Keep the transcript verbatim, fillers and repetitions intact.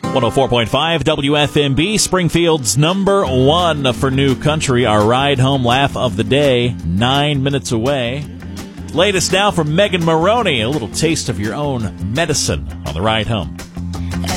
one oh four point five W F M B, Springfield's number one for new country. Our ride home laugh of the day, nine minutes away. Latest now from Megan Maroney, a little taste of your own medicine on the ride home.